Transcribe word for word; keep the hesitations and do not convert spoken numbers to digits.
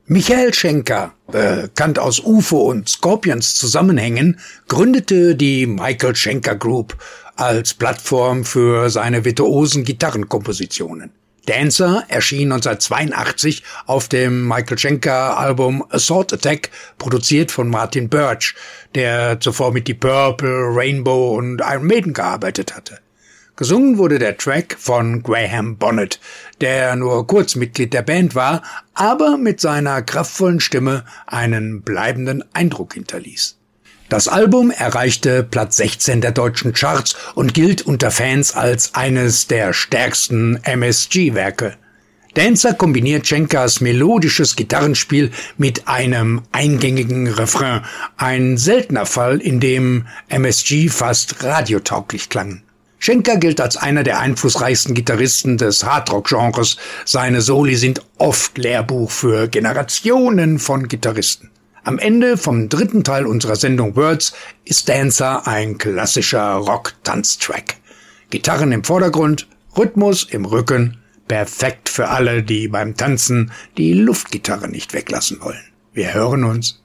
Michael Schenker, bekannt aus U F O und Scorpions Zusammenhängen, gründete die Michael Schenker Group als Plattform für seine virtuosen Gitarrenkompositionen. Dancer erschien neunzehnhundertzweiundachtzig auf dem Michael Schenker Album Assault Attack, produziert von Martin Birch, der zuvor mit Deep Purple, Rainbow und Iron Maiden gearbeitet hatte. Gesungen wurde der Track von Graham Bonnet, der nur kurz Mitglied der Band war, aber mit seiner kraftvollen Stimme einen bleibenden Eindruck hinterließ. Das Album erreichte Platz sechzehn der deutschen Charts und gilt unter Fans als eines der stärksten M S G-Werke. Dancer kombiniert Schenkers melodisches Gitarrenspiel mit einem eingängigen Refrain, ein seltener Fall, in dem M S G fast radiotauglich klang. Schenker gilt als einer der einflussreichsten Gitarristen des Hardrock-Genres. Seine Soli sind oft Lehrbuch für Generationen von Gitarristen. Am Ende vom dritten Teil unserer Sendung Words ist Dancer ein klassischer Rock-Tanztrack. Gitarren im Vordergrund, Rhythmus im Rücken, perfekt für alle, die beim Tanzen die Luftgitarre nicht weglassen wollen. Wir hören uns.